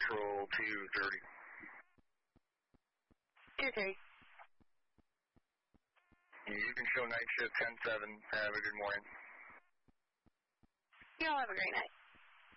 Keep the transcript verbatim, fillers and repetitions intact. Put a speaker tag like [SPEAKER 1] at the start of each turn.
[SPEAKER 1] Control two thirty.
[SPEAKER 2] two thirty.
[SPEAKER 1] You can show night shift ten seven. Have a good morning.
[SPEAKER 2] You all have a great night.